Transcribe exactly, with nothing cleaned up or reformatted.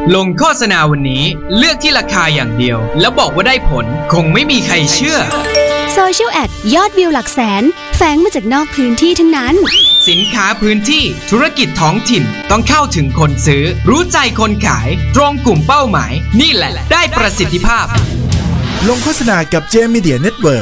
ลงโฆษณาวันนี้เลือกที่ราคาอย่างเดียวแล้วบอกว่าได้ผลคงไม่มีใครเชื่อโซเชียลแอดยอดวิวหลักแสนแฝงมาจากนอกพื้นที่ทั้งนั้นสินค้าพื้นที่ธุรกิจท้องถิ่นต้องเข้าถึงคนซื้อรู้ใจคนขายตรงกลุ่มเป้าหมายนี่แหละได้ประสิทธิภาพลงโฆษณากับ เจ Media Network